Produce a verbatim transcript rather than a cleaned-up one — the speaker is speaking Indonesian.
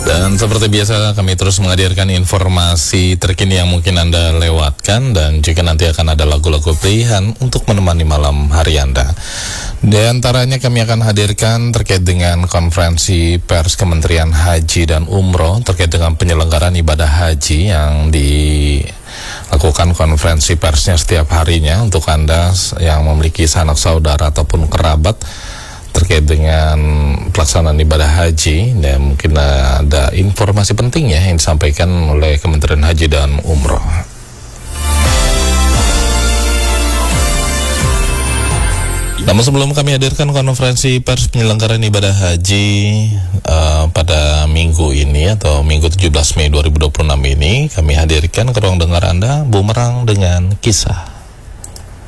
Dan seperti biasa kami terus menghadirkan informasi terkini yang mungkin Anda lewatkan, dan juga nanti akan ada lagu-lagu pilihan untuk menemani malam hari Anda. Di antaranya kami akan hadirkan terkait dengan konferensi pers Kementerian Haji dan Umroh terkait dengan penyelenggaraan ibadah haji yang dilakukan konferensi persnya setiap harinya untuk Anda yang memiliki sanak saudara ataupun kerabat terkait dengan pelaksanaan ibadah haji. Dan mungkin ada informasi penting ya yang disampaikan oleh Kementerian Haji dan Umroh. Namun sebelum kami hadirkan konferensi pers penyelenggaraan ibadah haji uh, pada minggu ini atau minggu tujuh belas Mei dua ribu dua puluh enam ini, kami hadirkan ke ruang dengar Anda Bumerang dengan Kisah.